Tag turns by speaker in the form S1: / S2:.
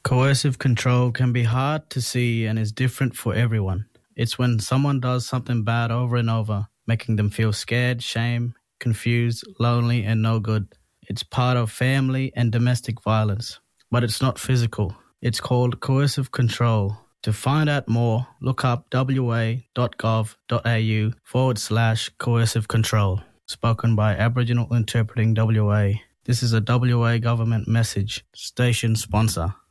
S1: Coercive control can be hard to see and is different for everyone. It's when someone does something bad over and over, making them feel scared, shame, confused, lonely, and no good. It's part of family and domestic violence, but it's not physical. It's called coercive control. To find out more, look up wa.gov.au/coercive control. Spoken by Aboriginal Interpreting WA. This is a WA government message. Station sponsor.